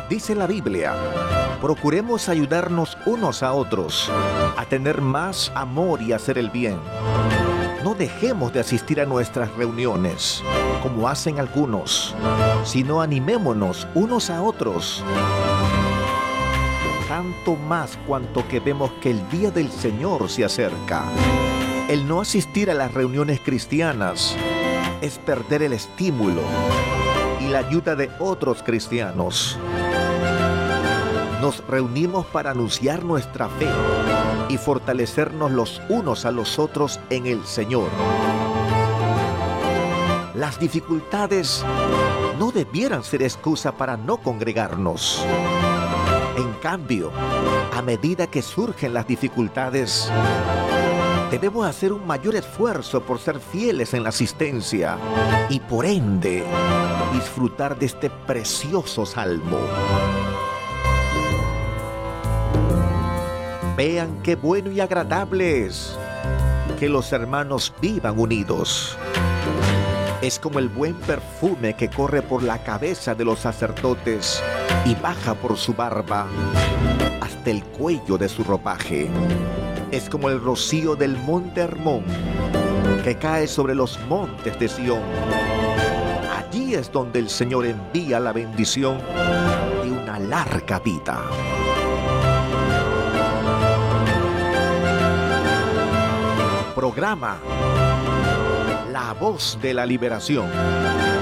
Dice la Biblia, procuremos ayudarnos unos a otros, a tener más amor y hacer el bien. No dejemos de asistir a nuestras reuniones, como hacen algunos, sino animémonos unos a otros. Tanto más cuanto que vemos que el día del Señor se acerca. El no asistir a las reuniones cristianas es perder el estímulo y la ayuda de otros cristianos. Nos reunimos para anunciar nuestra fe y fortalecernos los unos a los otros en el Señor. Las dificultades no debieran ser excusa para no congregarnos. En cambio, a medida que surgen las dificultades, debemos hacer un mayor esfuerzo por ser fieles en la asistencia y por ende disfrutar de este precioso salmo. Vean qué bueno y agradable es que los hermanos vivan unidos. Es como el buen perfume que corre por la cabeza de los sacerdotes y baja por su barba hasta el cuello de su ropaje. Es como el rocío del monte Hermón que cae sobre los montes de Sión. Allí es donde el Señor envía la bendición de una larga vida. Programa La Voz de la Liberación.